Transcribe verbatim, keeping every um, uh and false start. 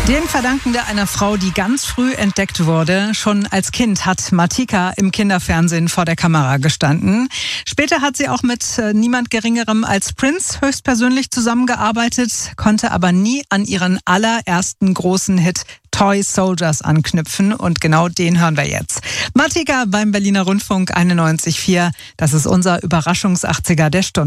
Den verdanken wir einer Frau, die ganz früh entdeckt wurde. Schon als Kind hat Matika im Kinderfernsehen vor der Kamera gestanden. Später hat sie auch mit äh, niemand Geringerem als Prince höchstpersönlich zusammengearbeitet, konnte aber nie an ihren allerersten großen Hit Toy Soldiers anknüpfen. Und genau den hören wir jetzt. Matika beim Berliner Rundfunk einundneunzig Komma vier. Das ist unser Überraschungs-achtziger der Stunde.